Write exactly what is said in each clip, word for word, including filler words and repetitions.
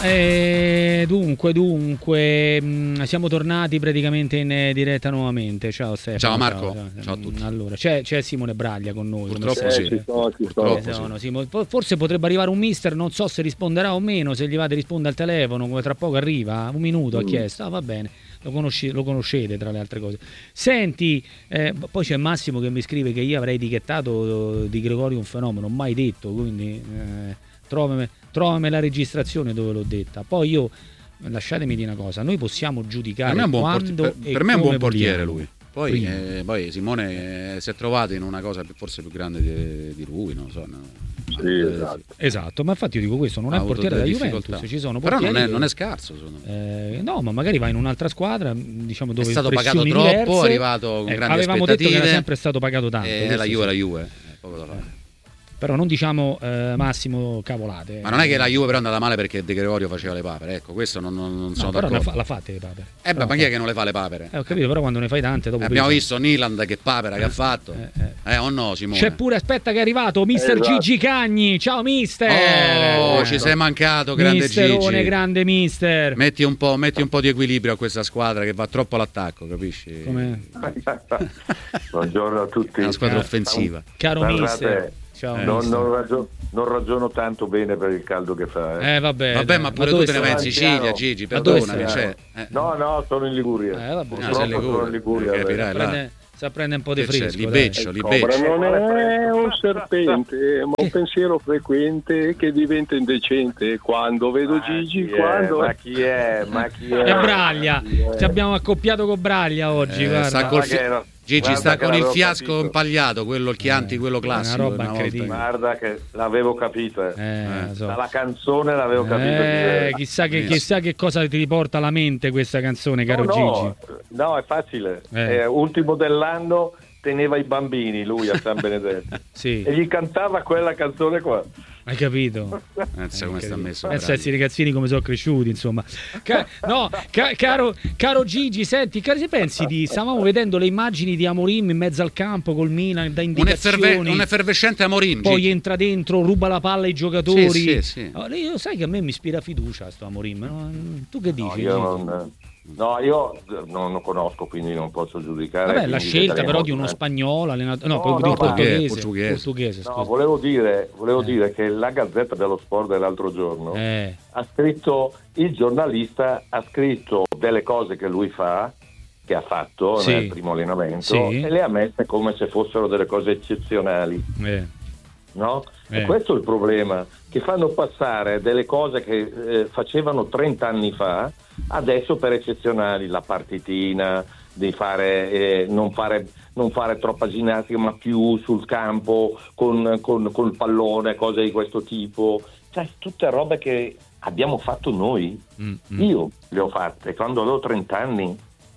eh, dunque, dunque, mh, siamo tornati praticamente in eh, diretta nuovamente. Ciao Stefano. Ciao Marco. Ciao, ciao a tutti. Allora, c'è, c'è Simone Braglia con noi. Purtroppo Eh, sì. ci sono, ci Purtroppo sono. sì. No, Simone, forse potrebbe arrivare un mister, non so se risponderà o meno, se gli va di rispondere al telefono, come tra poco arriva, un minuto ha chiesto, ah, va bene, lo, conosci- lo conoscete tra le altre cose. Senti, eh, poi c'è Massimo che mi scrive che io avrei etichettato Di Gregorio un fenomeno, mai detto, quindi eh, trovami, trovami la registrazione dove l'ho detta. Poi io, lasciatemi dire una cosa, noi possiamo giudicare Per me è un buon, quando porti- per, e per me è un buon come portiere vogliamo. lui. Poi, Prima. eh, poi Simone eh, si è trovato in una cosa più- forse più grande di, di lui, non lo so. No. Sì, esatto. Esatto, ma infatti io dico questo, non Ha è avuto portiere da delle Juventus, difficoltà. ci sono Però non portieri è, che- non è scarso, secondo me. Eh, no, ma magari va in un'altra squadra, diciamo, dove È stato pagato pressioni troppo, diverse. è arrivato con Eh, grandi avevamo detto che era aspettative. sempre stato pagato tanto. E questo la sì. Juve, la Juve. Eh, poco da fare. Però non diciamo eh, Massimo cavolate. Ma non è che la Juve però è andata male perché De Gregorio faceva le papere, ecco, questo non, non, non No, sono però d'accordo. la, fa, la fate le papere. Eh beh, Però ma chi è che non le fa le papere? Eh, ho capito, però quando ne fai tante dopo Abbiamo poi- visto Niland che papera che ha fatto. Eh, eh. Eh o no, Simone? C'è pure, aspetta che è arrivato mister Esatto. Gigi Cagni. Ciao mister. Oh, ci sei mancato, grande Misterone, Gigi. grande mister. Metti un, po', metti un po' di equilibrio a questa squadra che va troppo all'attacco, capisci? Come... Buongiorno a tutti. È una squadra Eh, offensiva. Caro Guardate, mister. Ciao eh, Non, mister. non ragio- non ragiono tanto bene per il caldo che fa. Eh. Eh vabbè. Vabbè, dai. ma pure dove tu te ne stai? vai in Sicilia, Anziano. Gigi, Ma dove perdonami. stai? Cioè, eh. No, no, sono in Liguria. Eh, vabbè. Purtroppo Ah, sei in sono Liguria. in Liguria. Eh, adesso. capirai, là. Prende- sa prendere un po' di Che c'è? fresco. Li dai. beccio, li Cobra beccio. non è un serpente, ma un pensiero frequente che diventa indecente quando vedo Gigi. chi è? Quando... Ma chi è? Ma chi è? È Braglia. Chi è? Ci abbiamo accoppiato con Braglia oggi. Eh, guarda. sta col Guarda fi- che era- Gigi guarda sta che con il l'avevo fiasco capito. impagliato, quello il Chianti, Eh, quello una classico. roba una volta. incredibile. Guarda che l'avevo capita. Eh, lo so. Dalla canzone l'avevo capito. Eh, chissà, che, chissà che cosa ti riporta alla mente questa canzone, caro no, Gigi. no, no, è facile. Eh. Eh, ultimo dell'anno teneva i bambini lui a San Benedetto Sì, e gli cantava quella canzone qua. hai capito? Pensa come sta messo. Pensa a Braglia. questi ragazzini come sono cresciuti, insomma. Ca- no, ca- caro, caro Gigi, senti, cari, se pensi di stavamo vedendo le immagini di Amorim in mezzo al campo col Milan da Un, indicazioni. efferve- un effervescente Amorim. Poi Gigi. entra dentro, ruba la palla ai giocatori. Sì, sì, sì. Oh, io sai che a me mi ispira fiducia sto Amorim. No? Tu che No, dici? io Gigi? non, no, io non lo conosco, quindi non posso giudicare. Vabbè, la quindi scelta vedremo. però di uno spagnolo, allenato- no, No, poi no, di un ma- portoghese, Portoghese. portoghese, No, scusa. volevo dire, volevo Eh. dire che la Gazzetta dello Sport dell'altro giorno Eh, ha scritto, il giornalista ha scritto delle cose che lui fa, che ha fatto Sì. nel primo allenamento, Sì. e le ha messe come se fossero delle cose eccezionali, eh. no? Eh. E questo è il problema, che fanno passare delle cose che eh, facevano trenta anni fa, adesso per eccezionali, la partitina, di fare, eh, non fare non fare troppa ginnastica ma più sul campo con, con, col pallone, cose di questo tipo, cioè tutte robe che abbiamo fatto noi. Mm, mm. Io le ho fatte quando avevo trenta anni.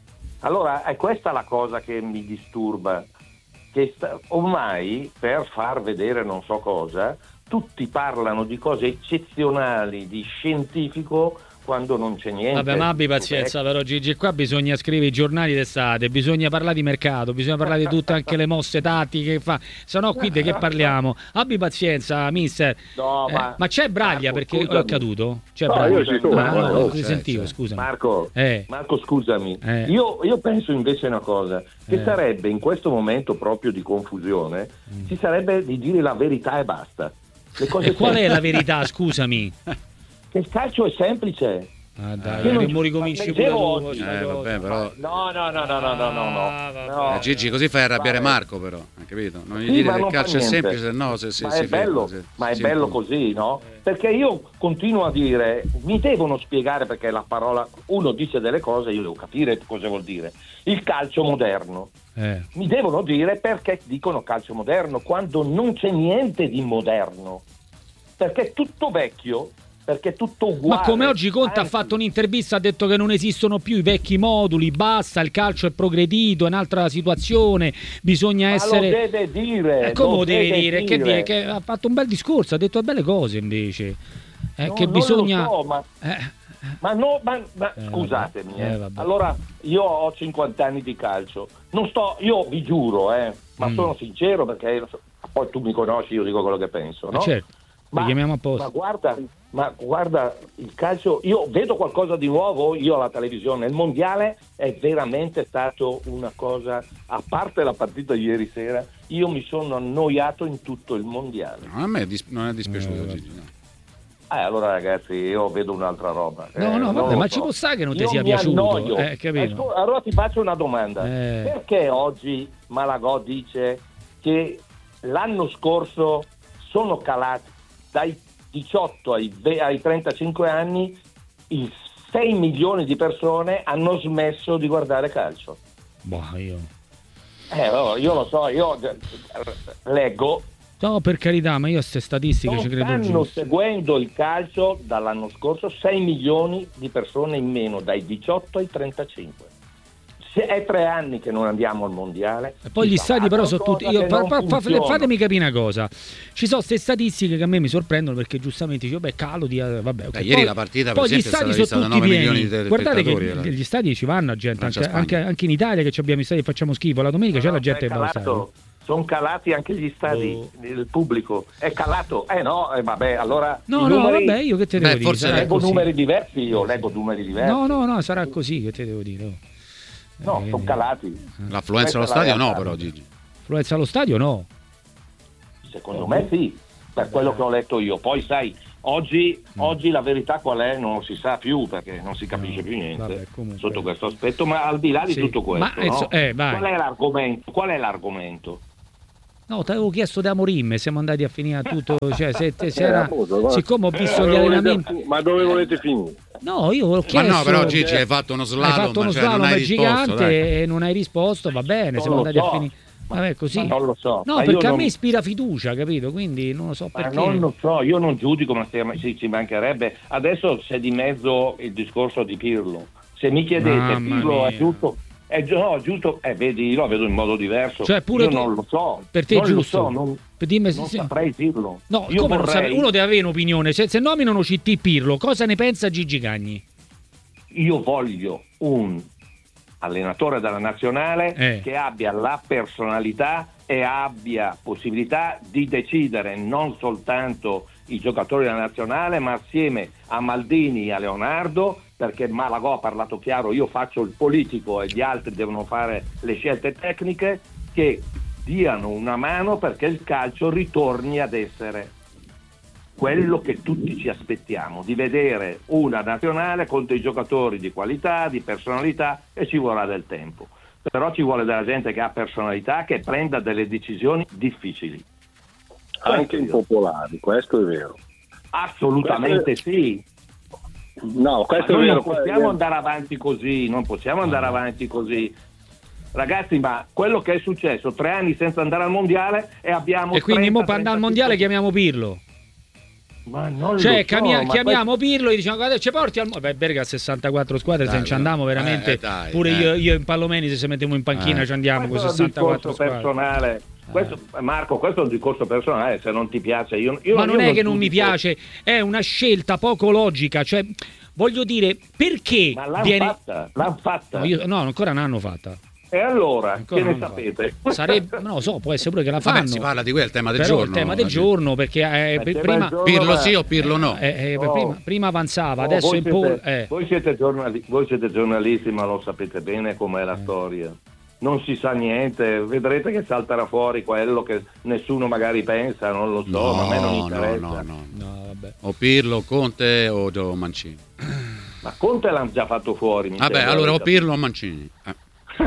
Allora è questa la cosa che mi disturba, che sta, ormai per far vedere non so cosa tutti parlano di cose eccezionali, di scientifico, quando non c'è niente. Vabbè, ma abbi pazienza però Gigi, qua bisogna scrivere i giornali d'estate, bisogna parlare di mercato, bisogna parlare di tutte anche le mosse tattiche che fa, se no qui di che parliamo? Abbi pazienza mister. No, Eh, ma, ma c'è Braglia Marco, perché scusami. è accaduto? C'è No, Braglia? io ci sono, Ah, no, eh, non oh, ti c'è, sentivo, c'è. scusami. Marco, Eh. Marco, scusami, Eh. io, io penso invece una cosa, che Eh. sarebbe in questo momento proprio di confusione, Mm. ci sarebbe di dire la verità e basta. Le cose E qual è la semplici. verità, scusami? Che il calcio è semplice. Ah, dai, Io non- mo ricominci ma pure leggevo tu, oggi. questa Eh, cosa. vabbè, però. No, no, no, no, no, no, no, no. Ah, vabbè. No. Eh, Gigi, così fai arrabbiare Vabbè. Marco, però, hai capito? Non gli Sì, dire ma che non il fa calcio è niente. semplice, se no se, se ma si è bello, ferma, se- ma è si bello impone. così, no? Perché io continuo a dire, mi devono spiegare, perché la parola, uno dice delle cose, io devo capire cosa vuol dire. Il calcio moderno. Eh. Mi devono dire perché dicono calcio moderno, quando non c'è niente di moderno. Perché è tutto vecchio, perché è tutto uguale. Ma come oggi Conte ha Anzi, fatto un'intervista, ha detto che non esistono più i vecchi moduli, basta, il calcio è progredito, è un'altra situazione, bisogna ma essere... lo deve dire. Eh, come lo lo devi deve dire? Che, dire? Che ha fatto un bel discorso, ha detto belle cose invece. Eh, No, che non bisogna... lo so, ma... Eh, Ma no, ma, ma Eh, scusatemi, vabbè. eh. Eh, vabbè. Allora io ho cinquanta anni di calcio, non sto, io vi giuro, eh, ma Mm. sono sincero perché poi tu mi conosci, io dico quello che penso, no? certo. Lo chiamiamo apposta. Ma guarda, ma guarda il calcio, io vedo qualcosa di nuovo, io alla televisione, il mondiale è veramente stato una cosa, a parte la partita di ieri sera, io mi sono annoiato in tutto il mondiale. No, a me è dis- non è dispiaciuto, Gigi, no. Eh, allora ragazzi, io vedo un'altra roba. No, eh, no, vabbè, ma so. ci può stare che non ti io sia mi piaciuto. Annoio. Eh, capito? Eh, allora ti faccio una domanda. Eh. Perché oggi Malagò dice che l'anno scorso sono calati dai diciotto ai, ai trentacinque anni, i sei milioni di persone hanno smesso di guardare calcio? Boh, io... Eh, oh, io lo so, io leggo. No, per carità, ma io a queste statistiche Non ci credo stanno giusto. seguendo il calcio dall'anno scorso sei milioni di persone in meno, dai diciotto ai trentacinque. Se è tre anni che non andiamo al mondiale. E poi gli stadi però sono tutti... Io, fa, fa, fa, funziona. fatemi capire una cosa. Ci sono queste statistiche che a me mi sorprendono perché giustamente dico, beh, calo di... Vabbè, okay. Beh, ieri poi, la partita poi per gli esempio stadi è stata sono vista da tutti nove milioni pieni. di Guardate che spettatori, gli stadi ci vanno gente, anche, Francia, anche, anche in Italia che abbiamo gli stadi e facciamo schifo. La domenica No, c'è la no, gente è che va allo calato. stadio. Sono calati anche gli stadi, Oh. il pubblico è calato. Eh no, eh, vabbè, allora No, i no, numeri, vabbè, io che te devo Beh, dire? forse Sarà leggo così. numeri diversi, io leggo numeri diversi. No, no, no, sarà così che te devo dire. oh. No, Eh, sono calati. L'affluenza allo Questa è la stadio no, realtà. però, Gigi. Influenza allo stadio no. Secondo me sì, per quello che ho letto io. Poi sai, oggi, oggi la verità qual è non si sa più perché non si capisce No, più niente vabbè, comunque. sotto questo aspetto, ma al di là di Sì, tutto questo, ma, no? eh, vai. qual è l'argomento? Qual è l'argomento? No, ti avevo chiesto da Morim, siamo andati a finire a tutto, cioè se, se era, appunto, guarda. siccome ho visto Ma gli dove allenamenti. volete- Ma dove volete finire? No, io ho Ma chiesto. no, però Gigi hai fatto uno slalom, hai fatto uno cioè, non slalom hai risposto, gigante dai. e non hai risposto, va bene, Non siamo lo andati so. a finire. Vabbè, così. Ma non lo so. No, Ma io perché a non- me ispira fiducia, capito? Quindi non lo so Ma perché. non lo so, io non giudico, ma se, sì, ci mancherebbe. Adesso c'è di mezzo il discorso di Pirlo. Se mi chiedete, Mamma Pirlo mia. è giusto, è gi- no, giusto, eh, vedi, io lo vedo in modo diverso. Cioè, pure io tu- non lo so. per te è non giusto? Lo so, non, Dimmi, non sì. saprei dirlo. No, io come non vorrei, sape- uno deve avere un'opinione. Se, se nominano C T Pirlo, cosa ne pensa Gigi Cagni? io voglio un allenatore della nazionale Eh. che abbia la personalità e abbia possibilità di decidere non soltanto i giocatori della nazionale, ma assieme a Maldini e a Leonardo, perché Malagò ha parlato chiaro, io faccio il politico e gli altri devono fare le scelte tecniche, che diano una mano perché il calcio ritorni ad essere quello che tutti ci aspettiamo, di vedere una nazionale con dei giocatori di qualità, di personalità, e ci vorrà del tempo. Però ci vuole della gente che ha personalità, che prenda delle decisioni difficili. Anche impopolari, questo è vero. Assolutamente sì. No, Ma questo è noi vero. non possiamo andare avanti così, non possiamo andare avanti così. Ragazzi, ma quello che è successo, tre anni senza andare al mondiale e abbiamo E quindi mo trenta, per andare al mondiale chiamiamo Pirlo. Ma non Cioè, lo so, chiamia- ma chiamiamo Pirlo e diciamo guarda, ci porti al mondiale. Beh, Berga ha sessantaquattro squadre, Dai, se ci dai. andiamo veramente. Eh, dai, pure eh. io, io in Pallomeni, se ci mettiamo in panchina, Eh. ci andiamo con questo è un sessantaquattro discorso squadre. personale. Questo, Marco, questo è un discorso personale, se non ti piace io, io Ma non io è che non mi giudico. piace, è una scelta poco logica. Cioè, voglio dire, perché Ma l'hanno viene. fatta, l'hanno fatta. No, io- no, ancora non hanno fatta. E allora, Ancora che ne non l'hanno sapete? fatta. Sarebbe, non lo so, può essere pure che la fanno. Vabbè, si parla di quel tema del però giorno. il tema del Gigi. giorno, perché eh, Il per- tema prima, del giorno, Pirlo ma- sì o Pirlo no? eh, eh, Oh. prima, prima avanzava, Oh, adesso voi, in siete, poi. Eh. voi, siete giornali- voi siete giornalisti, ma lo sapete bene com'è la storia. Non si sa niente, vedrete che salterà fuori quello che nessuno magari pensa, non lo so, No, ma a me non no, interessa. no, no. No, vabbè. O Pirlo, Conte o Gio Mancini. Ma Conte l'hanno già fatto fuori. mi Vabbè, sembra, allora o avete Pirlo o Mancini. Eh.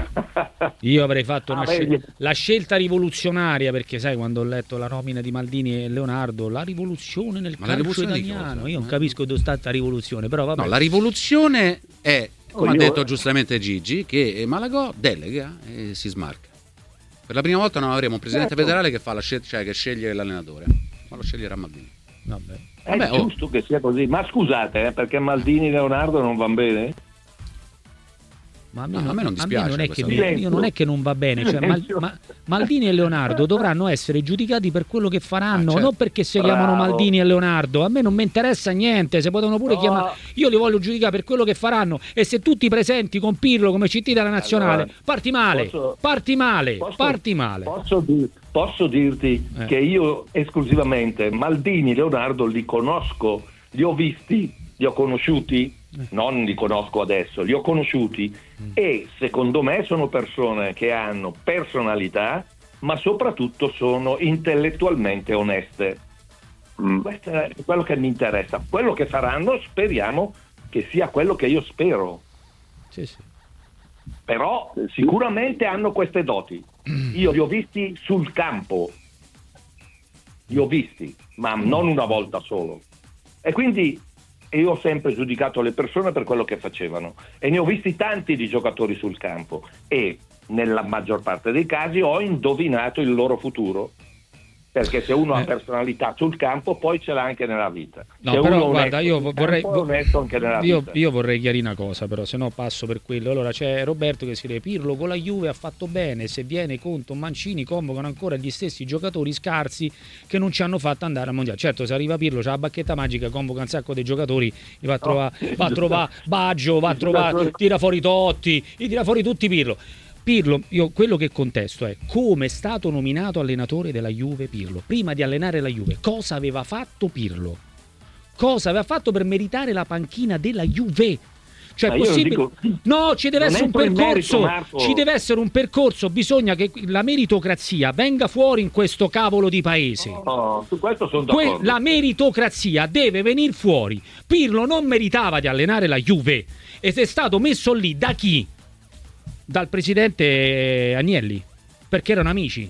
Io avrei fatto una Ah, scel- vedi. la scelta rivoluzionaria, perché sai, quando ho letto la nomina di Maldini e Leonardo, la rivoluzione nel Ma la calcio rivoluzione di italiano, cosa? io non capisco dove sta sta rivoluzione, però vabbè. No, la rivoluzione è, come Oh, ha io- detto giustamente Gigi, che Malagò delega e si smarca. Per la prima volta non avremo un presidente Certo. federale che fa la scel- cioè che sceglie l'allenatore, ma lo sceglierà Maldini. Vabbè. È Vabbè, oh. giusto che sia così, ma scusate, eh, perché Maldini e Leonardo non vanno bene? Ma a me, No, non, a me non dispiace non è che, questa cosa. io non è che non va bene, cioè, Mal- Silenzio. ma- Maldini e Leonardo dovranno essere giudicati per quello che faranno, Ah, certo. non perché si chiamano Bravo. Maldini e Leonardo. A me non mi interessa niente, se potevano pure No. chiamare. Io li voglio giudicare per quello che faranno, e se tutti presenti con Pirlo come C T della nazionale, Allora, parti male, posso- parti male, Posso- parti male. Posso, dir- posso dirti Eh. che io esclusivamente Maldini, Leonardo li conosco, li ho visti, li ho conosciuti, non li conosco adesso, li ho conosciuti e secondo me sono persone che hanno personalità, ma soprattutto sono intellettualmente oneste. Mm. Questo è quello che mi interessa. Quello che faranno speriamo che sia quello che io spero. Sì, sì. Però sicuramente hanno queste doti. Io li ho visti sul campo, li ho visti, ma non una volta solo. E quindi io ho sempre giudicato le persone per quello che facevano e ne ho visti tanti di giocatori sul campo e nella maggior parte dei casi ho indovinato il loro futuro. Perché se uno Eh. ha personalità sul campo poi ce l'ha anche nella vita. No, se però uno è guarda, onesto io sul vorrei, campo, è onesto anche nella io, vita. io vorrei chiarire una cosa, però, se no passo per quello. Allora c'è Roberto che scrive: Pirlo con la Juve ha fatto bene, se viene Conte o Mancini convocano ancora gli stessi giocatori scarsi che non ci hanno fatto andare al mondiale. Certo, se arriva Pirlo, c'ha la bacchetta magica, convoca un sacco di giocatori, li va a trovare, va a trovare Baggio, va a trovare, tira fuori Totti, li tira fuori tutti Pirlo. Pirlo, io quello che contesto è come è stato nominato allenatore della Juve Pirlo. Prima di allenare la Juve, cosa aveva fatto Pirlo? Cosa aveva fatto per meritare la panchina della Juve? Cioè, Ma è io possibile? dico- No, ci deve non essere un entro in percorso. merito, Marco. Ci deve essere un percorso. Bisogna che la meritocrazia venga fuori in questo cavolo di paese. No, su questo sono Que- d'accordo. la meritocrazia deve venire fuori. Pirlo non meritava di allenare la Juve ed è stato messo lì da chi? Dal presidente Agnelli, perché erano amici.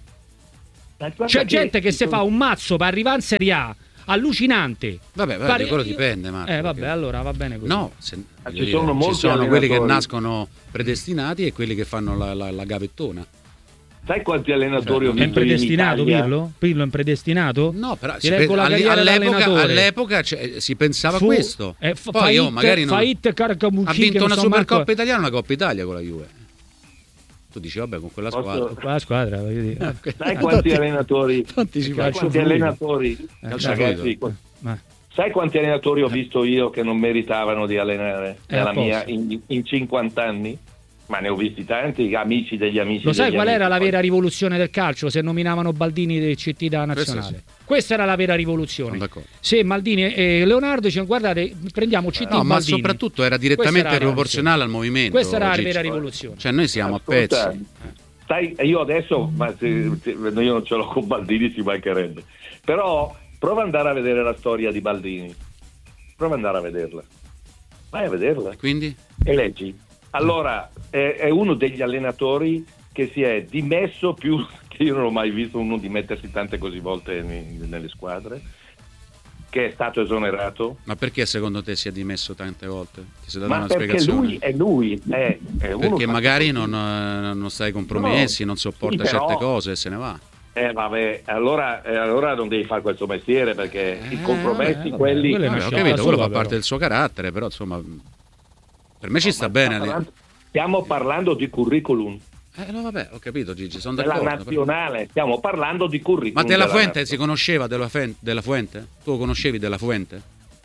Ma guarda C'è gente che ci si sono- fa un mazzo per arrivare in Serie A, allucinante. Vabbè, vabbè, Pare- di quello io- dipende, Marco. Eh vabbè, perché- allora va bene così. No, se- Ah, voglio ci dire, sono molti ci sono quelli che allenatori. nascono predestinati e quelli che fanno la, la, la gavettona. Sai quanti allenatori ho È visto in predestinato Italia? Pirlo? Pirlo è predestinato? No, però Ti si leggo pe- la alle- carriera all'epoca, d'allenatore. all'epoca cioè, si pensava Fu- questo. eh, fa- Poi fa io hit- magari non... fa hit Caracamucci, ha che vinto non una so Supercoppa manco- italiana, una Coppa Italia con la Juve. Tu dici, vabbè, con quella Posso- squadra. Qua la squadra, voglio dire. Ok. Sai quanti allenatori? Tanti ci sai faccio quanti fluido. allenatori? Eh, Calcio Ragazzi, fluido. qu- Ma- sai quanti allenatori ho visto io che non meritavano di allenare Eh, nella a posto. mia in, in cinquanta anni? Ma ne ho visti tanti, amici degli amici. Lo sai degli qual amici. era la vera rivoluzione del calcio? Se nominavano Baldini del C T da nazionale. Questo Questa era la vera rivoluzione. Sono d'accordo. Se Maldini e Leonardo dicevano guardate, prendiamo C T No, ma Baldini. soprattutto era Questa direttamente era la proporzionale al movimento. Questa era la Gigi. vera rivoluzione. Cioè, noi siamo Ascolta, a pezzi. Sai, io adesso, ma se, se- io non ce l'ho con Baldini, ci mancherebbe. Però prova ad andare a vedere la storia di Baldini. Prova ad andare a vederla. Vai a vederla Quindi? e leggi. Allora, è, è uno degli allenatori che si è dimesso più che io non ho mai visto uno dimettersi tante così volte ne- nelle squadre, che è stato esonerato. Ma perché secondo te si è dimesso tante volte? Ti sei dato Ma una perché spiegazione? lui è lui, è, è uno Perché che- magari non, eh, non stai compromessi, No, non sopporta sì, però- certe cose e se ne va. Eh vabbè, allora, eh, allora non devi fare questo mestiere perché i compromessi vabbè, vabbè, quelli... quello è una Vabbè, ho scelta capito, quello sua, fa parte però. del suo carattere, però insomma per me ci sta Ma bene. stiamo parlando, stiamo parlando di curriculum Eh no, vabbè, ho capito Gigi, sono della d'accordo. però- nazionale, stiamo parlando di curriculum. Ma Della della Fuente nazionale. si conosceva della, Fen- della Fuente? Tu lo conoscevi Della Fuente?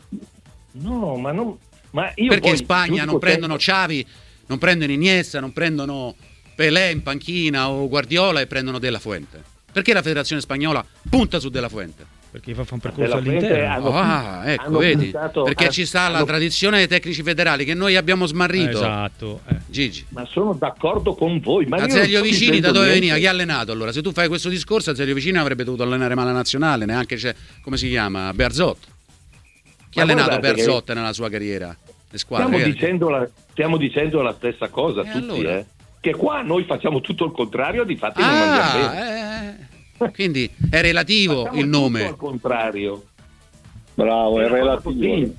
No, ma non... Ma io Perché poi in Spagna giudico non prendono sempre- Xavi, non prendono Iniesta, non prendono Pelé in panchina o Guardiola e prendono Della Fuente? Perché la federazione spagnola punta su Della Fuente? Perché fa fa un percorso Della Fuente all'interno. hanno- Ah, ecco, hanno vedi? puntato- Perché ah, ci sta la hanno- tradizione dei tecnici federali che noi abbiamo smarrito. Esatto. eh. Gigi. Ma sono d'accordo con voi. Ma io non Azeglio sto Vicini da dicendo dove niente. veniva? Chi ha allenato allora? Se tu fai questo discorso, Azeglio Vicini avrebbe dovuto allenare male la nazionale, neanche c'è, come si chiama? Bearzot. Chi ha Ma allenato guardate che- Bearzot nella sua carriera? Le squadre? Stiamo che- dicendo, la, stiamo dicendo la stessa cosa E tutti, allora? eh? Che qua noi facciamo tutto il contrario, di fatti non mangiamo Ah, bene. eh, quindi è relativo Facciamo il tutto nome. al contrario. Bravo, è È una cosa relativo. così.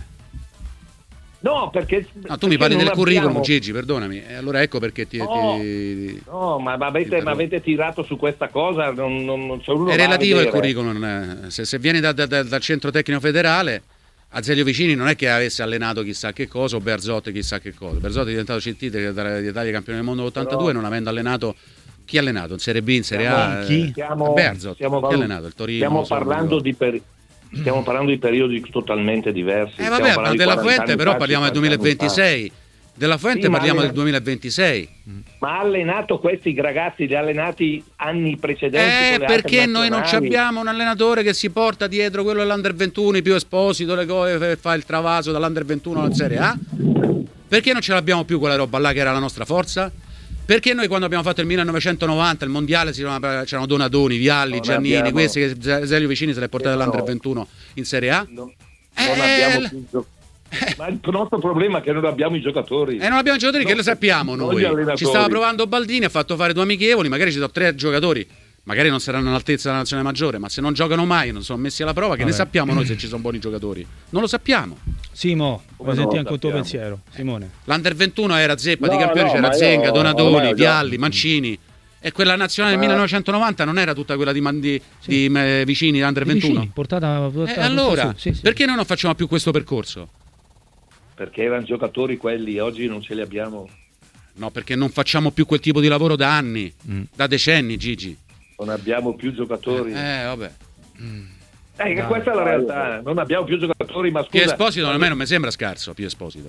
No, perché No, tu mi perché parli non del curriculum, abbiamo- Gigi, perdonami. E allora ecco perché ti... No. ti- No, ma ma avete, ma avete tirato su questa cosa, non, non, non- se uno È va a relativo il vedere- curriculum. eh. Se, se vieni da- da- da- dal centro tecnico federale, Azeglio Vicini non è che avesse allenato chissà che cosa o Bearzot chissà che cosa. Bearzot è diventato C T d'Italia campione del mondo nell'ottantadue, non avendo allenato... Chi ha allenato? In Serie B, in Serie A? Chi? Eh, Stiamo, Bearzot. stiamo Chi ha valu- allenato? Il Torino? stiamo non lo so, parlando non di peri- stiamo parlando di periodi totalmente diversi. Eh Stiamo vabbè, parlando ma di della quaranta Fuente anni però fa, parliamo del cinquanta anni fa. duemilaventisei. Della Fuente Sì, ma parliamo allena- del duemilaventisei. Ma ha allenato questi ragazzi, li ha allenati anni precedenti Eh, con le perché altre noi non nazionali. abbiamo un allenatore che si porta dietro quello dell'Under ventuno, più Esposito, le cose, fa il travaso dall'Under ventuno alla Serie A? Perché non ce l'abbiamo più quella roba là che era la nostra forza? Perché noi quando abbiamo fatto il millenovecentonovanta, il mondiale, c'erano Donadoni, Vialli, Non Giannini, abbiamo- questi che Azeglio Vicini se li è portati Eh, dall'Under no. ventuno in Serie A? No, Eh, non abbiamo l- più gio- Ma il nostro problema è che non abbiamo i giocatori. E non abbiamo giocatori, No, che lo sappiamo non noi. gli allenatori. Ci stava provando Baldini, ha fatto fare due amichevoli, magari ci sono tre giocatori, magari non saranno all'altezza della nazionale maggiore, ma se non giocano mai, non sono messi alla prova, che Vabbè. ne sappiamo noi se ci sono buoni giocatori? Non lo sappiamo. Simo, Come vuoi no, sentire anche il tuo sappiamo. pensiero? Simone. L'Under ventuno era Zeppa, No, di campioni no, c'era ma io Zenga, ormai Donadoni, ho già- Vialli, Mancini. E quella nazionale del Ma- millenovecentonovanta non era tutta quella di, Man- di, di, eh, Vicini, Under Di ventuno? vicini, portata, portata E allora, su. Sì, sì. perché noi non facciamo più questo percorso? Perché erano giocatori quelli, oggi non ce li abbiamo. No, perché non facciamo più quel tipo di lavoro da anni, Mm. da decenni, Gigi. Non abbiamo più giocatori. Eh, vabbè. Eh, che dai, questa è la realtà. Non abbiamo più giocatori, ma Pio scusa. Esposito a me non mi sembra scarso, Pio Esposito.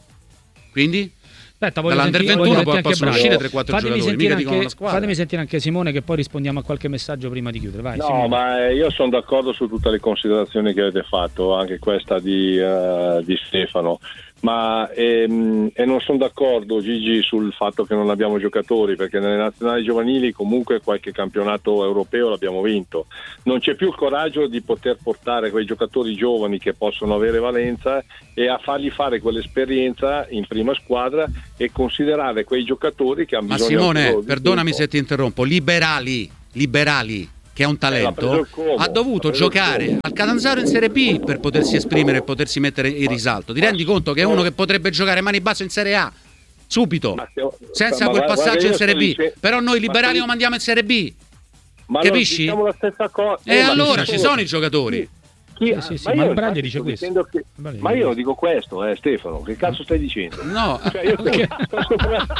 Quindi? Aspetta, voglio Dall'Under sentire, ventuno voglio sentire possono anche uscire Bravo. tre quattro Fatemi giocatori, sentire mica dicono anche- una squadra. Fatemi sentire anche Simone, che poi rispondiamo a qualche messaggio prima di chiudere. Vai, No, Simone. ma eh, io sono d'accordo su tutte le considerazioni che avete fatto, anche questa di, eh, di Stefano, ma ehm, e non sono d'accordo, Gigi, sul fatto che non abbiamo giocatori, perché nelle nazionali giovanili comunque qualche campionato europeo l'abbiamo vinto. Non c'è più il coraggio di poter portare quei giocatori giovani che possono avere valenza e a fargli fare quell'esperienza in prima squadra e considerare quei giocatori che hanno Ma bisogno Simone, solo di perdonami tempo. se ti interrompo, Liberali, Liberali, che è un l'ha preso talento, il Como, ha dovuto l'ha preso il giocare Como. al Catanzaro in Serie B per potersi esprimere e potersi mettere in risalto. Ti rendi conto che è uno che potrebbe giocare a mani basse in Serie A? Subito, Ma se- senza ma quel guarda passaggio che in io Serie sto B. dice- Però noi ma liberali sto- lo mandiamo in Serie B. Ma Capisci? Diciamo la stessa cosa. E ma allora diciamo- ci sono i giocatori. Chi- Sì, sì, sì, ma ma io il Braglia infatti dice sto questo. dicendo che- Il Braglia ma dice io non dico questo, eh, Stefano, che cazzo stai dicendo? No, Cioè, io Perché? sto-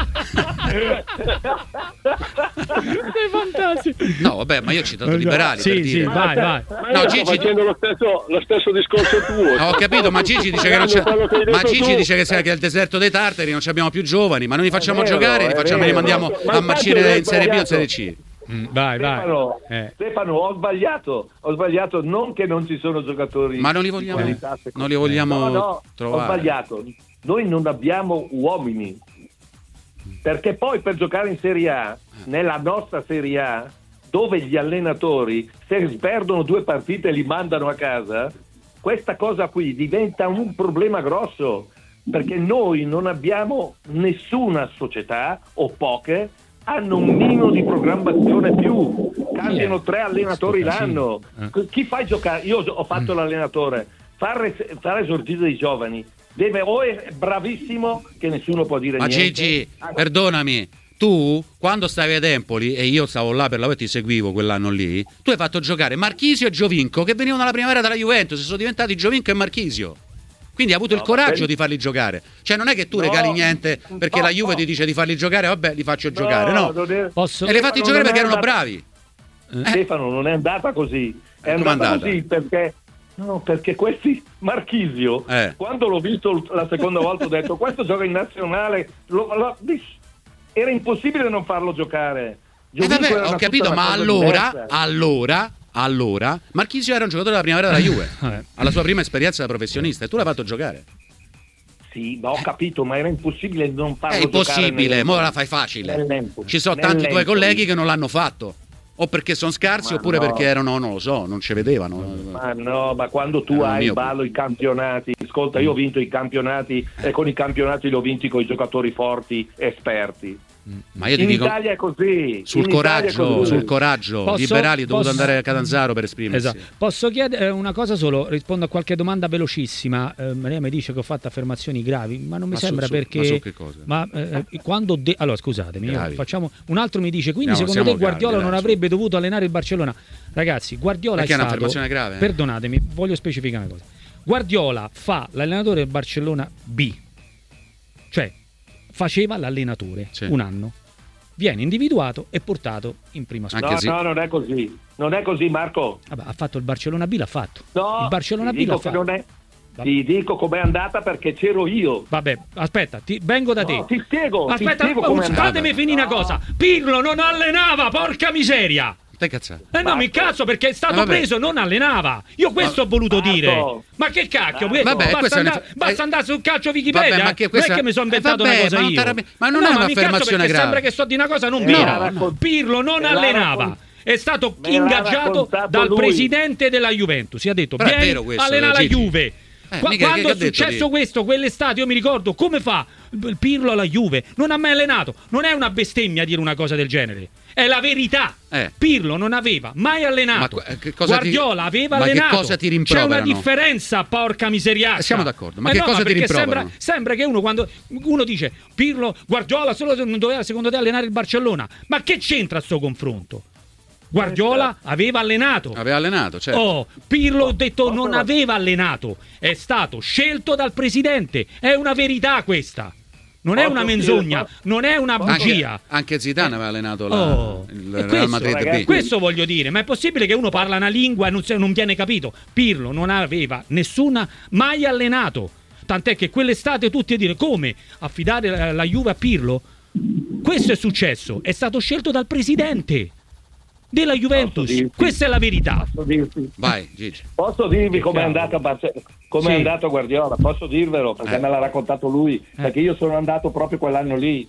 Sei fantastico. no, vabbè, ma io ho citato liberali Sì, per sì, dire. vai, vai. Ma No, io Gigi- sto facendo lo stesso, lo stesso discorso tuo. Ho capito, ma Gigi dice che non c'è. Quello che hai Ma detto Gigi tu. dice che, che è il deserto dei tartari, non ci abbiamo più giovani, ma noi li facciamo vero, giocare, li è facciamo, li vero. mandiamo Ma a infatti marcire ho in Serie B o in sbagliato. Serie C. Mm, vai, vai. Stefano, Eh. Stefano, ho sbagliato, ho sbagliato, non che non ci sono giocatori. Ma non li di vogliamo, qualità, secondo non li me. vogliamo No, no, ho trovare. sbagliato. Noi non abbiamo uomini. Perché poi per giocare in Serie A, nella nostra Serie A, dove gli allenatori se perdono due partite e li mandano a casa, questa cosa qui diventa un problema grosso, perché noi non abbiamo nessuna società o poche hanno un minimo di programmazione più, cambiano tre allenatori l'anno. Chi fai giocare? Io ho fatto l'allenatore, fare, fare esordire dei giovani deve o è bravissimo che nessuno può dire Ma niente. Gigi, perdonami, tu quando stavi ad Empoli e io stavo là per la e ti seguivo quell'anno lì, tu hai fatto giocare Marchisio e Giovinco che venivano alla primavera dalla Juventus, sono diventati Giovinco e Marchisio. Quindi hai avuto No, il coraggio ma per- di farli giocare. Cioè non è che tu No, regali niente perché no, la Juve no. ti dice di farli giocare, vabbè, li faccio giocare, no. non è- Posso- E li hai fatti Stefano, giocare non perché è erano andata- bravi. Stefano, non è andata così. È Eh, com'è andata, andata? così perché no, perché questi Marchisio, Eh. quando l'ho visto la seconda volta ho detto questo gioca in nazionale, lo- lo- era impossibile non farlo giocare. Eh Giovinco vabbè, era ho una- capito, tutta una ma cosa allora, diversa. allora, allora, Marchisio era un giocatore della primavera della Juve, Vabbè. alla sua prima esperienza da professionista e tu l'hai fatto giocare. Sì, ma ho capito, ma era impossibile non farlo È giocare. impossibile, nel- mo la fai facile. nell'Empoli. Ci sono tanti tuoi Nell'Empoli. colleghi che non l'hanno fatto. O perché sono scarsi Ma oppure no. perché erano, non lo so, non ci vedevano. Ma no, ma quando tu Era hai mio. ballo i campionati, ascolta, io ho vinto i campionati e con i campionati li ho vinti con i giocatori forti, esperti. Ma io ti In dico Italia è così. sul in Italia è coraggio, così. sul coraggio, Posso- liberali, ho dovuto posso- andare a Catanzaro per esprimersi. Esatto. Posso chiedere eh, una cosa solo? Rispondo a qualche domanda velocissima. Eh, Maria mi dice che ho fatto affermazioni gravi, ma non mi Ma su- sembra su- perché. ma su che cosa? Ma, eh, eh, quando de- allora scusatemi, io Gravi. facciamo un altro mi dice quindi No, secondo te siamo Guardiola gravi, non dai, avrebbe dovuto allenare il Barcellona? Ragazzi, Guardiola Perché è è una stato affermazione grave, eh? Perdonatemi, voglio specificare una cosa. Guardiola fa l'allenatore del Barcellona B. Cioè faceva l'allenatore Sì. un anno. Viene individuato e portato in prima squadra. Anche No, sì. no, non è così. Non è così, Marco. Vabbè, ha fatto il Barcellona B, l'ha fatto. No, il Barcellona ti B dico l'ha che fatto. non è, Ti dico com'è andata perché c'ero io. Vabbè, aspetta, ti, vengo da te. No, ti spiego. Aspetta, ti spiego com'è andata. fatemi finire una cosa. Pirlo non allenava, porca miseria. Te cazzate. Eh no, mi cazzo perché è stato eh, preso, non allenava. Io questo ma, ho voluto Marco, dire. Ma che cacchio? Marco, Vabbè, basta, andare, è... basta andare sul calcio Wikipedia. Vabbè, ma che questa... Non è che mi sono inventato eh, vabbè, una cosa ma io. non ma non no, è ma un'affermazione grave. Sembra che sto di una cosa non me vera. raccont- Pirlo non allenava. Raccont- È stato ingaggiato dal lui. presidente della Juventus. Si è detto, però vieni, questo, allena la Juve. Eh, Qu- mica, quando che, è che successo di... questo, quell'estate, io mi ricordo come fa il Pirlo alla Juve. Non ha mai allenato. Non è una bestemmia dire una cosa del genere. È la verità. Eh. Pirlo non aveva mai allenato. Ma che cosa Guardiola ti... aveva ma allenato. Che cosa ti C'è rimproverano? una differenza, porca miseriaccia. Siamo d'accordo. Ma eh che no, cosa ma ti rimproverano? Sembra, sembra che uno quando uno dice Pirlo, Guardiola solo non doveva secondo te allenare il Barcellona. Ma che c'entra sto confronto? Guardiola aveva allenato. Aveva allenato, certo. Oh, Pirlo ho detto non aveva allenato, è stato scelto dal presidente. È una verità questa. Non è una menzogna, non è una bugia. Anche, anche Zidane aveva allenato la, oh, il Real Real questo, Madrid ragazzi, B. Questo voglio dire, ma è possibile che uno parla una lingua e non, non viene capito? Pirlo non aveva nessuna mai allenato. Tant'è che quell'estate tutti a dire come affidare la, la Juve a Pirlo? Questo è successo, è stato scelto dal presidente della Juventus. Questa è la verità. Vai, Gigi. Posso dirvi com'è andato a Barce- com'è sì. andato a Guardiola? Posso dirvelo perché eh. me l'ha raccontato lui, eh. perché io sono andato proprio quell'anno lì.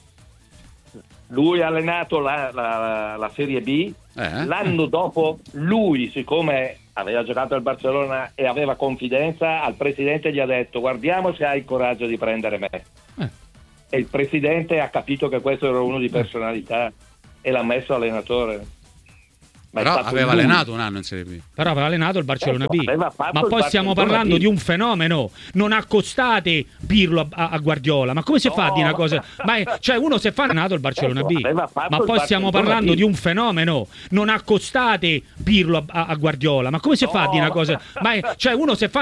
Lui ha allenato la, la, la Serie B, eh. l'anno dopo lui, siccome aveva giocato al Barcellona e aveva confidenza, al presidente gli ha detto guardiamo se hai il coraggio di prendere me. Eh. E il presidente ha capito che questo era uno di personalità e l'ha messo allenatore. Ma però aveva lui. allenato un anno in Serie B. Però aveva allenato il Barcellona B. Ma poi stiamo parlando B. di un fenomeno. Non accostate Pirlo a, a Guardiola. Ma come si no. fa a dire una cosa? Ma è, cioè uno si è allenato il Barcellona B. Ma poi stiamo parlando B. di un fenomeno. Non accostate Pirlo a, a Guardiola. Ma come si no. fa a dire una cosa? Ma è, cioè uno si è